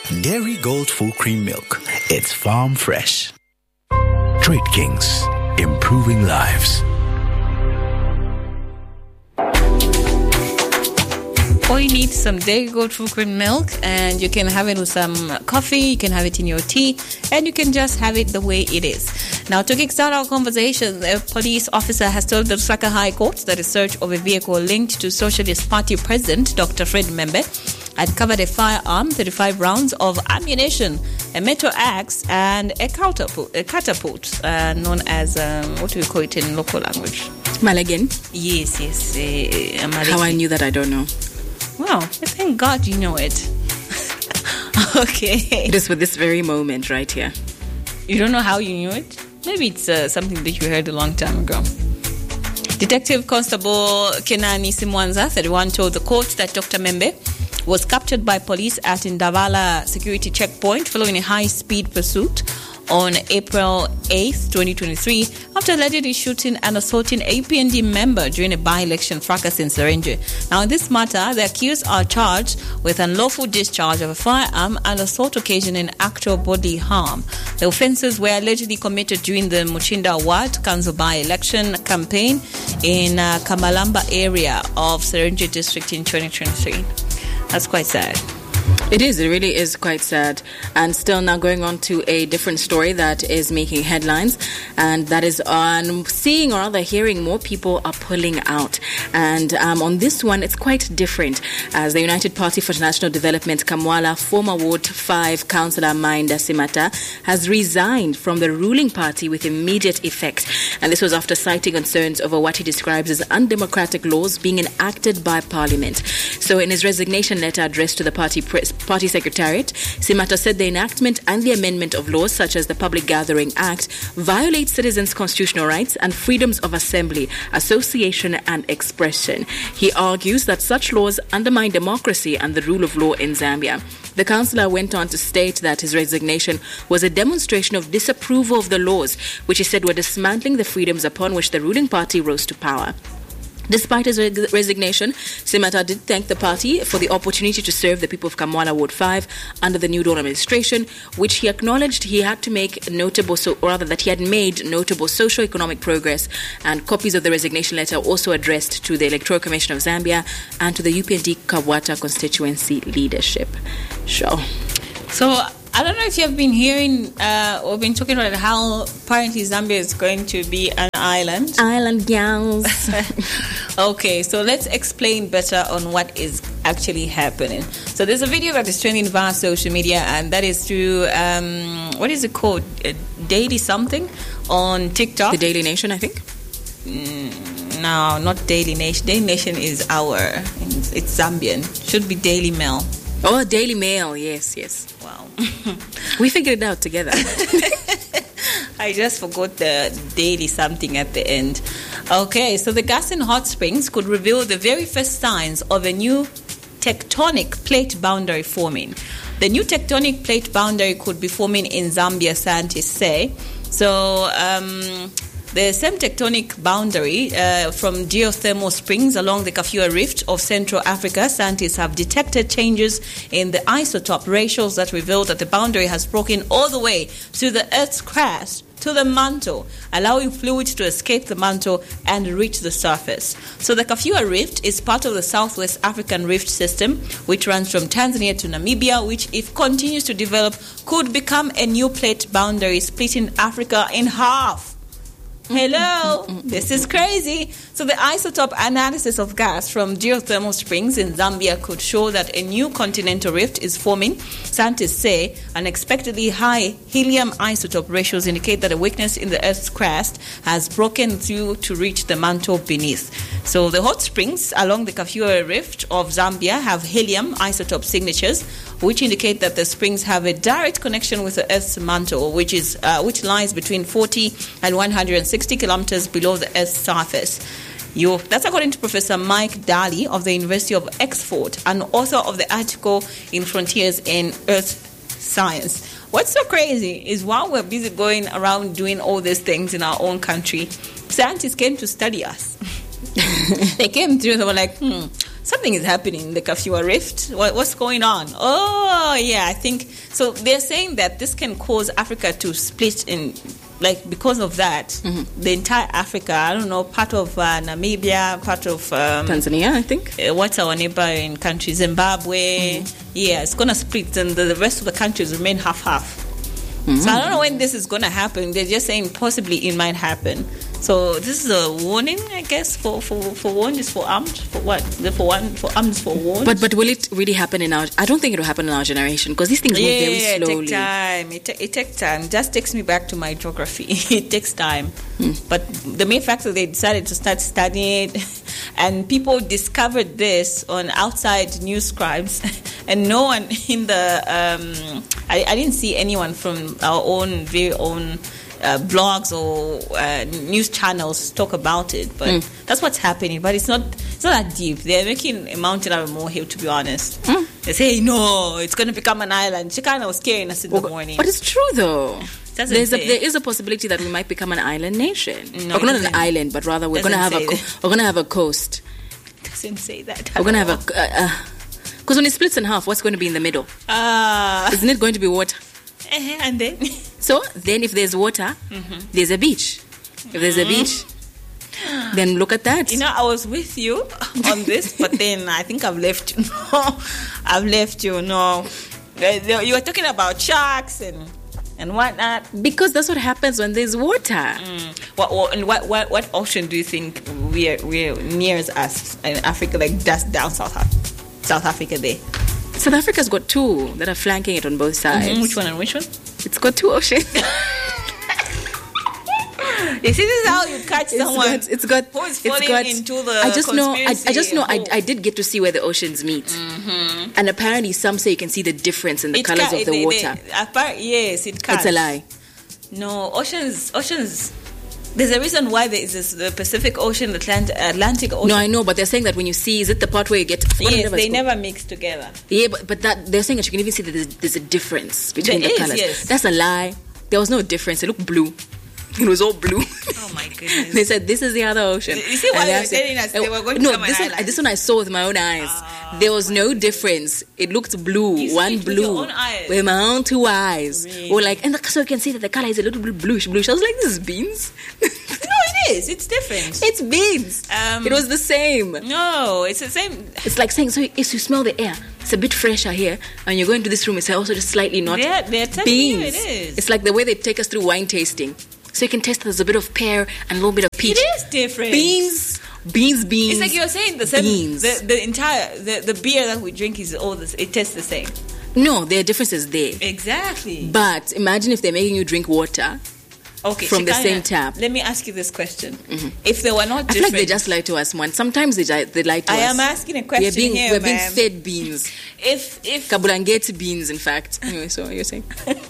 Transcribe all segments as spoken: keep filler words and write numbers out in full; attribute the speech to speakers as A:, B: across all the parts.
A: Dairy Gold Full Cream Milk. It's farm fresh. Trade Kings, improving lives.
B: Or you need some Dairy Gold Full Cream Milk, and you can have it with some coffee, you can have it in your tea, and you can just have it the way it is. Now, to kickstart our conversation, a police officer has told the Lusaka High Court that a search of a vehicle linked to Socialist Party President Doctor Fred M'membe had covered a firearm, thirty-five rounds of ammunition, a metal axe, and a catapult, a catapult uh, known as, um, what do we call it in local language?
C: Malagan?
B: Yes, yes. Uh,
C: How I knew that, I don't know.
B: Wow, thank God you know it. Okay.
C: It is for this very moment right here.
B: You don't know how you knew it? Maybe it's uh, something that you heard a long time ago. Detective Constable Kenani Simwanza, thirty-one, told the court that Doctor M'membe was captured by police at Ndavala security checkpoint following a high-speed pursuit on April eighth, twenty twenty-three, after allegedly shooting and assaulting a U P N D member during a by-election fracas in Serenje. Now, in this matter, the accused are charged with unlawful discharge of a firearm and assault occasioning actual bodily harm. The offences were allegedly committed during the Muchinda Ward Council by-election campaign in uh, Kamalamba area of Serenje district in twenty twenty-three. That's quite sad.
C: It is. It really is quite sad. And still now going on to a different story that is making headlines, and that is on seeing or rather hearing more people are pulling out. And um, on this one, it's quite different, as the United Party for National Development, Kamwala, former Ward five Councillor Mainda Simata, has resigned from the ruling party with immediate effect. And this was after citing concerns over what he describes as undemocratic laws being enacted by Parliament. So in his resignation letter addressed to the party press, Party Secretariat, Simata said the enactment and the amendment of laws such as the Public Gathering Act violate citizens' constitutional rights and freedoms of assembly, association and expression. He argues that such laws undermine democracy and the rule of law in Zambia. The councillor went on to state that his resignation was a demonstration of disapproval of the laws, which he said were dismantling the freedoms upon which the ruling party rose to power. Despite his reg- resignation, Simata did thank the party for the opportunity to serve the people of Kamwala Ward five under the New Dawn administration, which he acknowledged he had to make notable, so, or rather that he had made notable socio-economic progress, and copies of the resignation letter also addressed to the Electoral Commission of Zambia and to the U P N D Kabwata constituency leadership. Sure.
B: So, I don't know if you've been hearing uh, or been talking about how apparently Zambia is going to be an island.
C: Island gals.
B: Okay, so let's explain better on what is actually happening. So there's a video that is trending via social media, and that is through, um, what is it called? Uh, Daily something on TikTok.
C: The Daily Nation, I think.
B: Mm, no, not Daily Nation. Daily Nation is our, it's, it's Zambian. Should be Daily Mail.
C: Oh, Daily Mail. Yes, yes.
B: Wow.
C: We figured it out together.
B: I just forgot the daily something at the end. Okay, so the gas in Hot Springs could reveal the very first signs of a new tectonic plate boundary forming. The new tectonic plate boundary could be forming in Zambia, scientists say. So, um... the same tectonic boundary uh, from geothermal springs along the Kafue Rift of Central Africa, scientists have detected changes in the isotope ratios that reveal that the boundary has broken all the way to the Earth's crust, to the mantle, allowing fluids to escape the mantle and reach the surface. So the Kafue Rift is part of the Southwest African Rift System, which runs from Tanzania to Namibia, which, if continues to develop, could become a new plate boundary, splitting Africa in half. Hello, this is crazy. So the isotope analysis of gas from geothermal springs in Zambia could show that a new continental rift is forming. Scientists say unexpectedly high helium isotope ratios indicate that a weakness in the Earth's crust has broken through to reach the mantle beneath. So the hot springs along the Kafue Rift of Zambia have helium isotope signatures, which indicate that the springs have a direct connection with the Earth's mantle, which is uh, which lies between forty and one hundred sixty kilometers below the Earth's surface. You, that's according to Professor Mike Daly of the University of Oxford, and author of the article in Frontiers in Earth Science. What's so crazy is while we're busy going around doing all these things in our own country, scientists came to study us. They came through, they were like, hmm, something is happening in the Kafua Rift. What, what's going on? Oh, yeah, I think so. They're saying that this can cause Africa to split in, like, because of that. Mm-hmm. The entire Africa, I don't know, part of uh, Namibia, part of um,
C: Tanzania, I think.
B: Uh, what's our neighboring country? Zimbabwe. Mm-hmm. Yeah, it's going to split, and the, the rest of the countries remain half-half. Mm-hmm. So I don't know when this is going to happen. They're just saying possibly it might happen. So this is a warning, I guess, for for for warnings, for armed, for what? The for one for arms for warnings.
C: But but will it really happen in our? I don't think it will happen in our generation because these things move
B: yeah,
C: very
B: yeah,
C: slowly.
B: It takes time. It, ta- it takes time. Just takes me back to my geography. It takes time. Hmm. But the main fact that they decided to start studying it, and people discovered this on outside news scribes, and no one in the um, I, I didn't see anyone from our own very own. Uh, blogs or uh, news channels talk about it, but mm. that's what's happening. But it's not it's not that deep. They're making a mountain out of a molehill, to be honest. Mm. They say, no, it's going to become an island. She kind of was scaring us in well, the morning.
C: But it's true, though. There's a, there is a possibility that we might become an island nation. No, or not an island, but rather we're going to have a co- we're going to have a coast.
B: It doesn't say that.
C: We're going to have a because uh, uh, when it splits in half, what's going to be in the middle?
B: Uh,
C: Isn't it going to be water?
B: Uh, and then.
C: So then if there's water, mm-hmm. there's a beach. If there's a beach, then look at that.
B: You know, I was with you on this, but then I think I've left you. No, I've left you. No. You were talking about sharks and and whatnot.
C: Because that's what happens when there's water.
B: Mm. What, what, what, what, what ocean do you think we're, we're nears us in Africa, like just down South, Af- South Africa there?
C: South Africa's got two that are flanking it on both sides.
B: Mm-hmm. Which one and which one?
C: It's got two oceans.
B: You see, this is how you catch someone.
C: It's got. It's got.
B: Who is falling
C: got,
B: into the
C: I just know. I, I just know.
B: I,
C: I did get to see where the oceans meet, mm-hmm. and apparently some say you can see the difference in the
B: it
C: colors
B: ca-
C: of the
B: they,
C: water.
B: They, appar- yes, it can.
C: It's a lie.
B: No, oceans. Oceans. There's a reason why there is this, the Pacific Ocean, the Atlant- Atlantic Ocean.
C: No, I know, but they're saying that when you see, is it the part where you get...
B: Yes, they never mix together.
C: Yeah, but, but that they're saying that you can even see that there's, there's a difference between
B: there
C: the
B: is,
C: colors.
B: Yes.
C: That's a lie. There was no difference. It looked blue. It was all blue.
B: Oh my goodness.
C: They said, this is the other ocean.
B: You see why they were telling us they were going to
C: no,
B: come
C: this
B: an
C: one, this one I saw with my own eyes. Uh, there was no difference. It looked blue.
B: You
C: one
B: see it
C: blue.
B: with your own eyes?
C: With my own two eyes.
B: Really?
C: Or like, and the, so you can see that the color is a little bit bluish, bluish. I was like, this is beans.
B: No, it is. It's different.
C: It's beans. Um, it was the same.
B: No, it's the same.
C: It's like saying, so if you smell the air, it's a bit fresher here, and you go into this room, it's also just slightly not
B: they're, they're telling
C: beans.
B: You it is.
C: It's like the way they take us through wine tasting. So you can taste there's a bit of pear and a little bit of peach.
B: It is different.
C: Beans, beans, beans.
B: It's like you're saying the same.
C: Beans.
B: The, the entire the, the beer that we drink is all this. It tastes the same.
C: No, there are differences there.
B: Exactly.
C: But imagine if they're making you drink water.
B: Okay,
C: from the
B: Shikana,
C: same tap.
B: Let me ask you this question: mm-hmm. If they were not,
C: I
B: different,
C: feel like they just lie to us, man. Sometimes they they lie to
B: I
C: us.
B: I am asking a question
C: we're being,
B: here,
C: We're
B: ma'am.
C: being fed beans.
B: If if
C: Kabulangeti beans, in fact. Anyway, so what you're saying?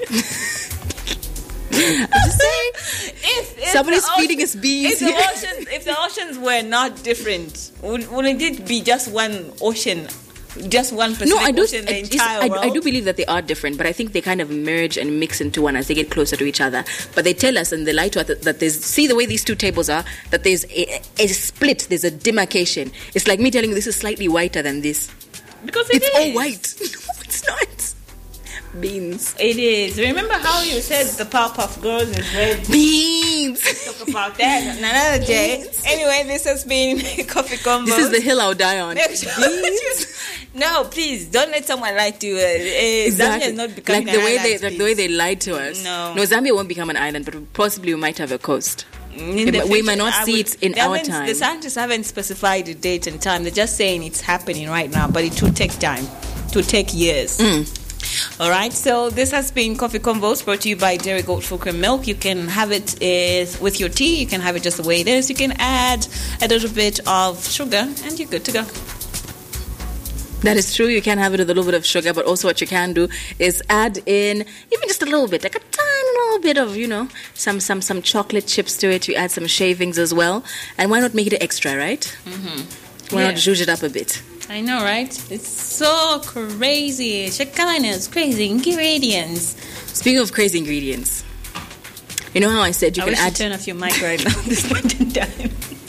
B: I'm just saying, if, if
C: somebody's
B: ocean,
C: feeding us beans.
B: If the oceans, if the oceans were not different, would, wouldn't it be just one ocean? Just one Pacific
C: no, I do,
B: Ocean, the
C: I,
B: entire
C: I,
B: world?
C: I do believe that they are different, but I think they kind of merge and mix into one as they get closer to each other. But they tell us and they lie to us that, that there's, see the way these two tables are, that there's a, a split, there's a demarcation. It's like me telling you this is slightly whiter than this.
B: Because it
C: it's
B: is.
C: all white. No, it's not. Beans.
B: It is. Remember how you said the Powerpuff Girls is red?
C: Beans.
B: Let's talk about that another day. Anyway, this has been Coffee Combo.
C: This is the hill I'll die on.
B: Beans. No, please don't let someone lie to you. Uh,
C: exactly.
B: Zambia is not becoming
C: like the
B: an
C: way
B: island,
C: they, like the way they lied to us.
B: No,
C: no, Zambia won't become an island, but possibly we might have a coast.
B: In
C: we
B: future,
C: might not
B: I
C: see
B: would,
C: it in our time.
B: The scientists haven't specified the date and time. They're just saying it's happening right now, but it will take time. It will take years.
C: Mm.
B: All right, so this has been Coffee Convos brought to you by Dairy Goat Full Cream Milk. You can have it uh, with your tea. You can have it just the way it is. You can add a little bit of sugar and you're good to go.
C: That is true. You can have it with a little bit of sugar, but also what you can do is add in even just a little bit, like a tiny little bit of, you know, some some some chocolate chips to it. You add some shavings as well. And why not make it extra, right? Mm-hmm. Why
B: yeah.
C: not zhuzh it up a bit?
B: I know, right? It's so crazy. Shekinah's crazy ingredients.
C: Speaking of crazy ingredients, you know how I said you
B: I
C: can
B: wish
C: add...
B: you turn off your mic right now at this point in time.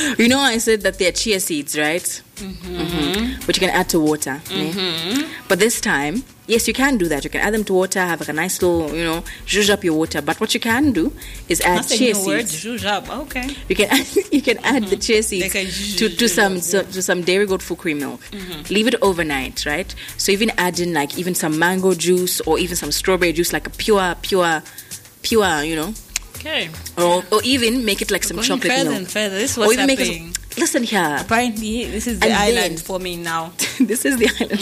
C: You know, I said that they're chia seeds, right? Mm-hmm. Mm-hmm. Which you can add to water.
B: Mm-hmm.
C: Yeah? But this time, yes, you can do that. You can add them to water, have like a nice little, you know, zhuzh up your water. But what you can do is add
B: That's
C: chia
B: a new word,
C: seeds.
B: zhuzh up. Okay.
C: You can add, you can add mm-hmm. the chia seeds
B: Like
C: to, to some so, to some dairy goat full cream milk. Mm-hmm. Leave it overnight, right? So even add in like even some mango juice or even some strawberry juice, like a pure, pure, pure, you know.
B: Okay.
C: Or or even make it like some
B: Going
C: chocolate
B: further
C: milk.
B: and further. This is what's
C: or even
B: happening.
C: Make it, listen here.
B: Apparently, this is the
C: And
B: island
C: then-
B: for me now.
C: This is the island.